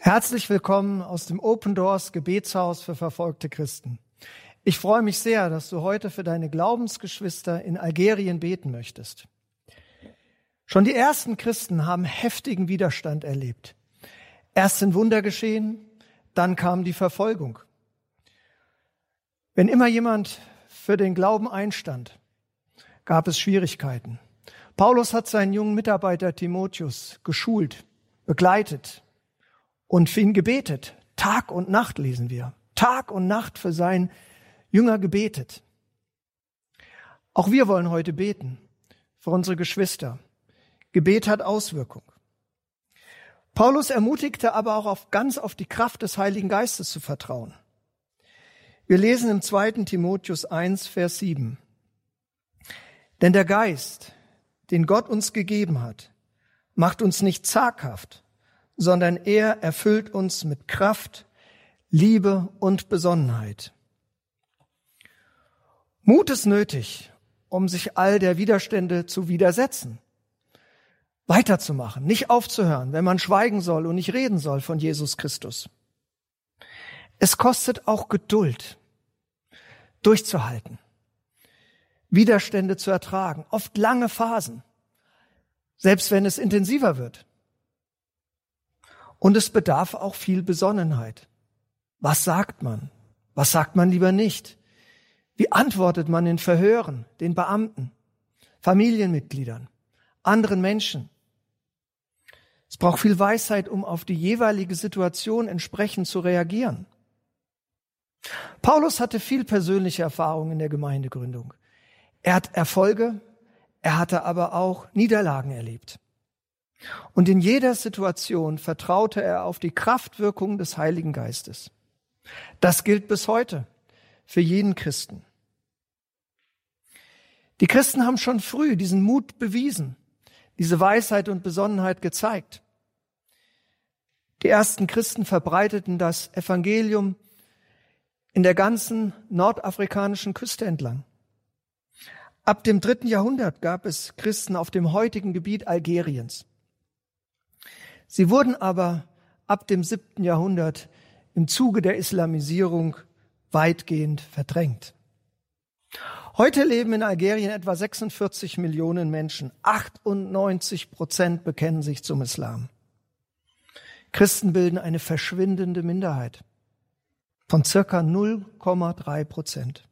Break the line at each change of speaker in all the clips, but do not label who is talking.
Herzlich willkommen aus dem Open Doors Gebetshaus für verfolgte Christen. Ich freue mich sehr, dass du heute für deine Glaubensgeschwister in Algerien beten möchtest. Schon die ersten Christen haben heftigen Widerstand erlebt. Erst sind Wunder geschehen, dann kam die Verfolgung. Wenn immer jemand für den Glauben einstand, gab es Schwierigkeiten. Paulus hat seinen jungen Mitarbeiter Timotheus geschult, begleitet und für ihn gebetet. Tag und Nacht lesen wir. Tag und Nacht für seinen Jünger gebetet. Auch wir wollen heute beten für unsere Geschwister. Gebet hat Auswirkung. Paulus ermutigte aber auch ganz auf die Kraft des Heiligen Geistes zu vertrauen. Wir lesen im 2. Timotheus 1, Vers 7. Denn der Geist, den Gott uns gegeben hat, macht uns nicht zaghaft, sondern er erfüllt uns mit Kraft, Liebe und Besonnenheit. Mut ist nötig, um sich all der Widerstände zu widersetzen, weiterzumachen, nicht aufzuhören, wenn man schweigen soll und nicht reden soll von Jesus Christus. Es kostet auch Geduld, durchzuhalten, Widerstände zu ertragen, oft lange Phasen, selbst wenn es intensiver wird. Und es bedarf auch viel Besonnenheit. Was sagt man? Was sagt man lieber nicht? Wie antwortet man in Verhören, den Beamten, Familienmitgliedern, anderen Menschen? Es braucht viel Weisheit, um auf die jeweilige Situation entsprechend zu reagieren. Paulus hatte viel persönliche Erfahrung in der Gemeindegründung. Er hat Erfolge, er hatte aber auch Niederlagen erlebt. Und in jeder Situation vertraute er auf die Kraftwirkung des Heiligen Geistes. Das gilt bis heute für jeden Christen. Die Christen haben schon früh diesen Mut bewiesen, diese Weisheit und Besonnenheit gezeigt. Die ersten Christen verbreiteten das Evangelium in der ganzen nordafrikanischen Küste entlang. Ab dem 3. Jahrhundert gab es Christen auf dem heutigen Gebiet Algeriens. Sie wurden aber ab dem 7. Jahrhundert im Zuge der Islamisierung weitgehend verdrängt. Heute leben in Algerien etwa 46 Millionen Menschen. 98% bekennen sich zum Islam. Christen bilden eine verschwindende Minderheit von circa 0,3%.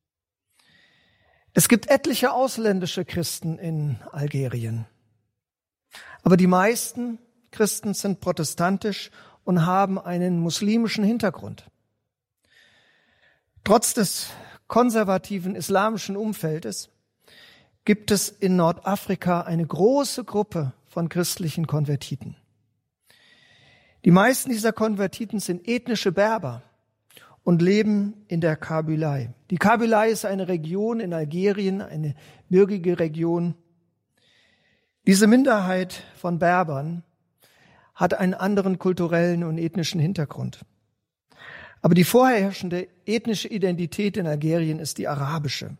Es gibt etliche ausländische Christen in Algerien, aber die meisten Christen sind protestantisch und haben einen muslimischen Hintergrund. Trotz des konservativen islamischen Umfeldes gibt es in Nordafrika eine große Gruppe von christlichen Konvertiten. Die meisten dieser Konvertiten sind ethnische Berber und leben in der Kabylei. Die Kabylei ist eine Region in Algerien, eine gebirgige Region. Diese Minderheit von Berbern hat einen anderen kulturellen und ethnischen Hintergrund. Aber die vorherrschende ethnische Identität in Algerien ist die arabische.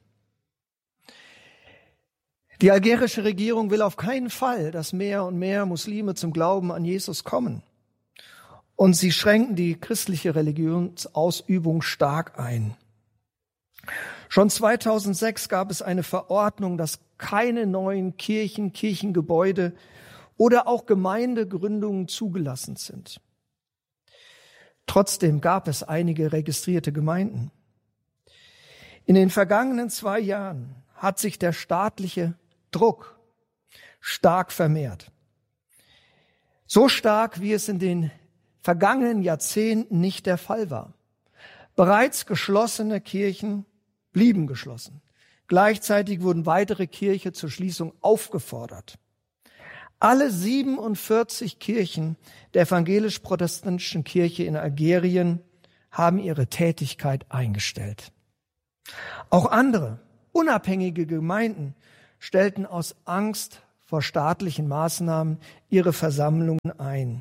Die algerische Regierung will auf keinen Fall, dass mehr und mehr Muslime zum Glauben an Jesus kommen. Und sie schränken die christliche Religionsausübung stark ein. Schon 2006 gab es eine Verordnung, dass keine neuen Kirchen, Kirchengebäude oder auch Gemeindegründungen zugelassen sind. Trotzdem gab es einige registrierte Gemeinden. In den vergangenen 2 Jahren hat sich der staatliche Druck stark vermehrt. So stark, wie es in den vergangenen Jahrzehnten nicht der Fall war. Bereits geschlossene Kirchen blieben geschlossen. Gleichzeitig wurden weitere Kirchen zur Schließung aufgefordert. Alle 47 Kirchen der evangelisch-protestantischen Kirche in Algerien haben ihre Tätigkeit eingestellt. Auch andere, unabhängige Gemeinden stellten aus Angst vor staatlichen Maßnahmen ihre Versammlungen ein.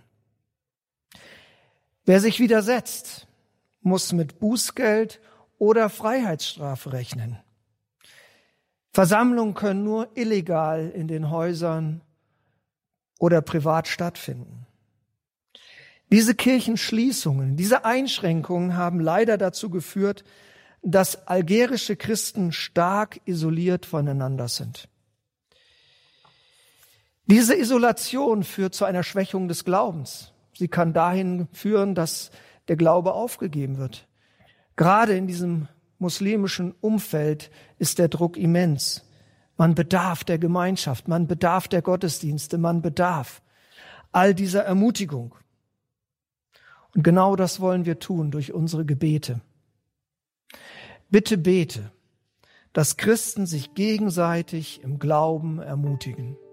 Wer sich widersetzt, muss mit Bußgeld oder Freiheitsstrafe rechnen. Versammlungen können nur illegal in den Häusern oder privat stattfinden. Diese Kirchenschließungen, diese Einschränkungen haben leider dazu geführt, dass algerische Christen stark isoliert voneinander sind. Diese Isolation führt zu einer Schwächung des Glaubens. Sie kann dahin führen, dass der Glaube aufgegeben wird. Gerade in diesem muslimischen Umfeld ist der Druck immens. Man bedarf der Gemeinschaft, man bedarf der Gottesdienste, man bedarf all dieser Ermutigung. Und genau das wollen wir tun durch unsere Gebete. Bitte bete, dass Christen sich gegenseitig im Glauben ermutigen.